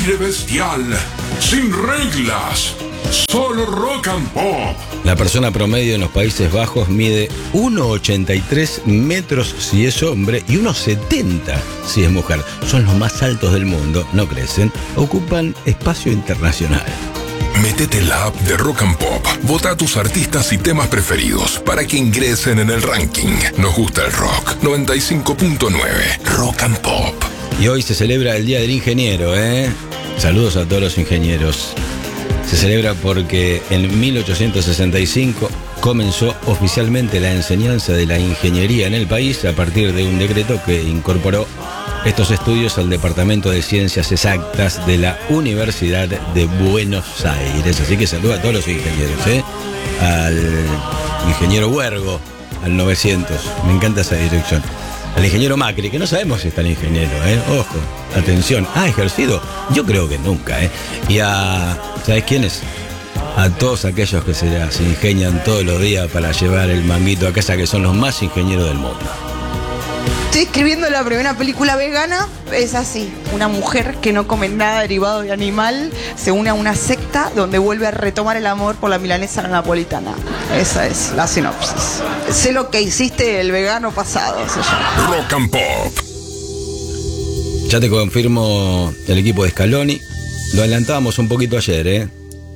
aire bestial, sin reglas, solo rock and pop. La persona promedio en los Países Bajos mide 1,83 metros si es hombre y 1,70 si es mujer. Son los más altos del mundo, no crecen, ocupan espacio internacional. Métete en la app de Rock and Pop, vota a tus artistas y temas preferidos para que ingresen en el ranking. Nos gusta el rock, 95.9, Rock and Pop. Y hoy se celebra el Día del Ingeniero, ¿eh? Saludos a todos los ingenieros. Se celebra porque en 1865 comenzó oficialmente la enseñanza de la ingeniería en el país a partir de un decreto que incorporó estos estudios al Departamento de Ciencias Exactas de la Universidad de Buenos Aires. Así que saluda a todos los ingenieros, ¿eh? Al ingeniero Huergo, al 900. Me encanta esa dirección. Al ingeniero Macri, que no sabemos si es tan ingeniero, ¿eh? Ojo, atención. ¿Ha ejercido? Yo creo que nunca, ¿eh? Y a... ¿sabes quiénes? A todos aquellos que se las ingenian todos los días para llevar el manguito a casa, que son los más ingenieros del mundo. Estoy escribiendo la primera película vegana. Es así, una mujer que no come nada derivado de animal se une a una secta donde vuelve a retomar el amor por la milanesa napolitana. Esa es la sinopsis. Sé lo que hiciste el vegano pasado, se llama. Rock and Pop. Ya te confirmo el equipo de Scaloni. Lo adelantábamos un poquito ayer, ¿eh?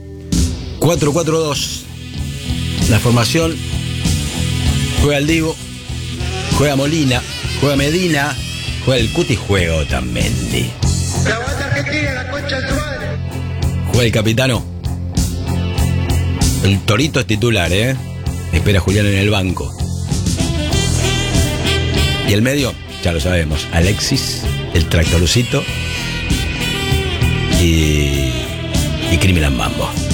4-4-2. La formación. Juega el Divo, juega Molina, juega Medina, juega el Cuti, juega Otamendi. La banda argentina, la concha de su madre. Juega el capitano. El Torito es titular, ¿eh? Espera a Julián en el banco. Y el medio, ya lo sabemos, Alexis, el Tractorcito y Criminal Mambo.